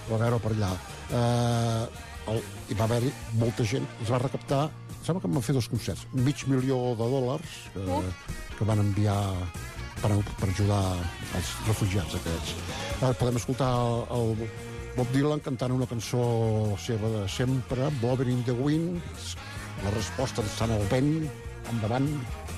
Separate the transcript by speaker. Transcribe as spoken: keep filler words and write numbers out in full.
Speaker 1: va veure per allà. Eh, el, hi va haver-hi molta gent, es va recaptar, sembla que em van fer dos concerts, mig milió de dòlars que, uh. que van enviar per, per ajudar els refugiats aquests. Eh, podem escoltar el, el Bob Dylan cantant una cançó seva de sempre, Blowing in the Wind, la resposta de Sant el vent, endavant.